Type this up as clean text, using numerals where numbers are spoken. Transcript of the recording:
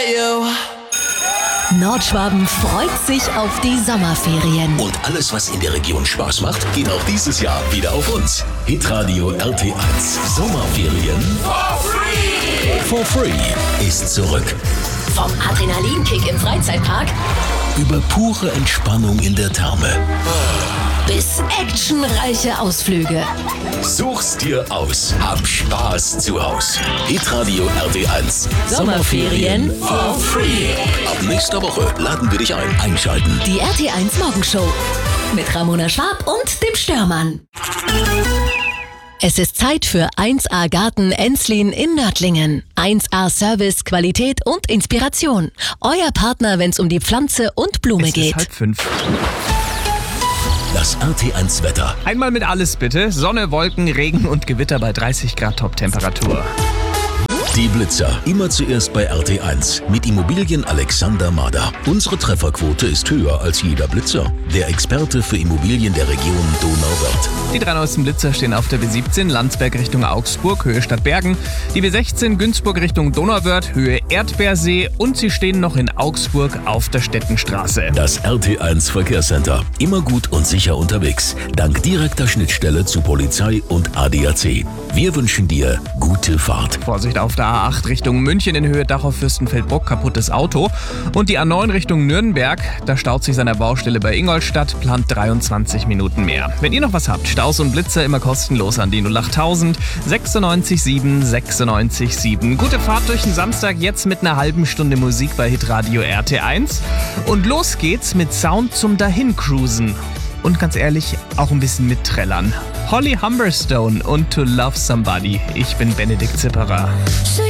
Nordschwaben freut sich auf die Sommerferien. Und alles, was in der Region Spaß macht, geht auch dieses Jahr wieder auf uns. Hitradio RT1 Sommerferien for free ist zurück. Vom Adrenalinkick im Freizeitpark Über pure Entspannung in der Therme. bis actionreiche Ausflüge. Such's dir aus. Hab Spaß zu Haus. Hitradio RT1 Sommerferien for free. Ab nächster Woche laden wir dich ein. Einschalten. Die RT1 Morgenshow mit Ramona Schwab und dem Störmann. Es ist Zeit für 1A Garten Enslin in Nördlingen. 1A Service, Qualität und Inspiration. Euer Partner, wenn's um die Pflanze und Blume geht. Es ist 4:30. Das RT1 Wetter. Einmal mit alles bitte. Sonne, Wolken, Regen und Gewitter bei 30 Grad Top-Temperatur. Die Blitzer. Immer zuerst bei RT1 mit Immobilien Alexander Mader. Unsere Trefferquote ist höher als jeder Blitzer. Der Experte für Immobilien der Region Donauwörth. Die 3 neuesten Blitzer stehen auf der B17 Landsberg Richtung Augsburg, Höhe Stadt Bergen. Die B16 Günzburg Richtung Donauwörth, Höhe Erdbeersee. Und sie stehen noch in Augsburg auf der Stettenstraße. Das RT1 Verkehrscenter. Immer gut und sicher unterwegs. Dank direkter Schnittstelle zu Polizei und ADAC. Wir wünschen dir gute Fahrt. Vorsicht auf der A8 Richtung München in Höhe Dachau-Fürstenfeldbruck, kaputtes Auto. Und die A9 Richtung Nürnberg, da staut sich an der Baustelle bei Ingolstadt, plant 23 Minuten mehr. Wenn ihr noch was habt, Staus und Blitzer immer kostenlos an die 08000 96 7 96 7. Gute Fahrt durch den Samstag, jetzt mit einer halben Stunde Musik bei Hitradio RT1. Und los geht's mit Sound zum Dahincruisen. Und ganz ehrlich, auch ein bisschen mit Trällern. Holly Humberstone und To Love Somebody. Ich bin Benedikt Zipperer.